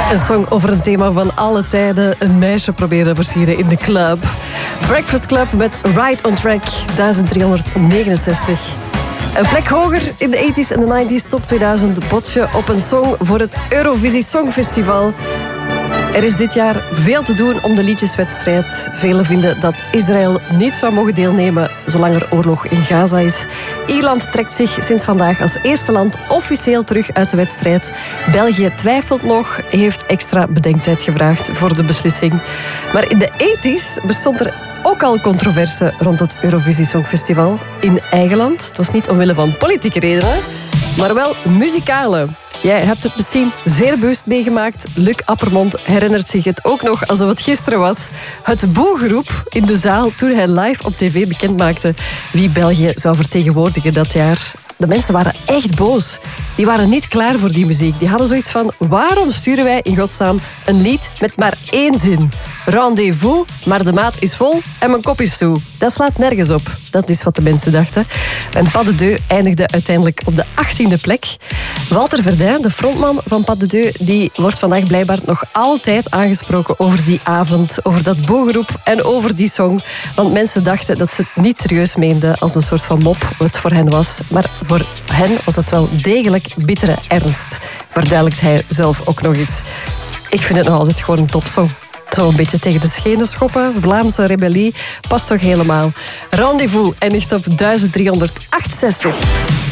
Een song over een thema van alle tijden. Een meisje proberen versieren in de club. Breakfast Club met Right on Track 1369. Een plek hoger in de 80s en de 90s top 2000 botje op een song voor het Eurovisie Songfestival. Er is dit jaar veel te doen om de liedjeswedstrijd. Velen vinden dat Israël niet zou mogen deelnemen zolang er oorlog in Gaza is. Ierland trekt zich sinds vandaag als eerste land officieel terug uit de wedstrijd. België twijfelt nog, heeft extra bedenktijd gevraagd voor de beslissing. Maar in de 80s bestond er ook al controverse rond het Eurovisie Songfestival in eigen land. Het was niet omwille van politieke redenen, maar wel muzikale. Jij hebt het misschien zeer bewust meegemaakt. Luc Appermond herinnert zich het ook nog alsof het gisteren was. Het boegeroep in de zaal toen hij live op tv bekendmaakte wie België zou vertegenwoordigen dat jaar. De mensen waren echt boos. Die waren niet klaar voor die muziek. Die hadden zoiets van, waarom sturen wij in godsnaam een lied met maar één zin? Rendezvous, maar de maat is vol en mijn kop is toe. Dat slaat nergens op. Dat is wat de mensen dachten. En Pas de Deux eindigde uiteindelijk op de 18e plek. Walter Verdijn, de frontman van Pas de Deux, die wordt vandaag blijkbaar nog altijd aangesproken over die avond, over dat boegeroep en over die song. Want mensen dachten dat ze het niet serieus meenden als een soort van mop wat voor hen was. Maar voor hen was het wel degelijk bittere ernst, verduidelijkt hij zelf ook nog eens. Ik vind het nog altijd gewoon een topsong. Zo een beetje tegen de schenen schoppen, Vlaamse rebellie, past toch helemaal. Rendezvous eindigt op 1368.